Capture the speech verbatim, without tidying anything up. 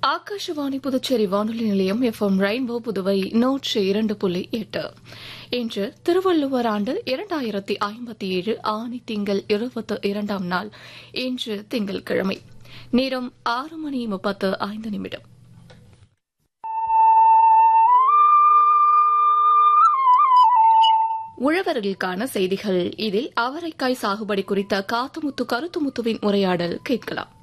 ஆகாஷவாணி புதுச்சேரி வானொலி நிலையம் F M rainbow Puduvai நூற்று இரண்டு புள்ளி எட்டு இன்று திருவள்ளுவர் ஆண்டு இரண்டாயிரத்தி ஐம்பத்தி ஏழு ஆனி திங்கள் இருபத்தி இரண்டாம் நாள். இன்று திங்கட்கிழமை. நேரம் ஆறு மணி முப்பத்து ஐந்து நிமிடம். உழவர்களுக்கான செய்திகள். இதில் அவரைக்காய் சாகுபடி குறித்த காத்துமுத்து கருத்துமுத்துவின் உரையாடல் கேட்கலாம்.